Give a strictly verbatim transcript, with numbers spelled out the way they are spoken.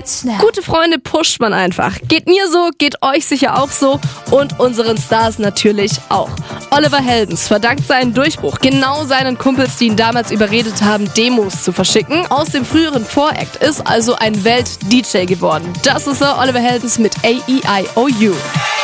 Gute Freunde pusht man einfach. Geht mir so, geht euch sicher auch so und unseren Stars natürlich auch. Oliver Heldens verdankt seinen Durchbruch genau seinen Kumpels, die ihn damals überredet haben, Demos zu verschicken. Aus dem früheren Voract ist also ein Welt-D J geworden. Das ist er, Oliver Heldens mit A E I O U.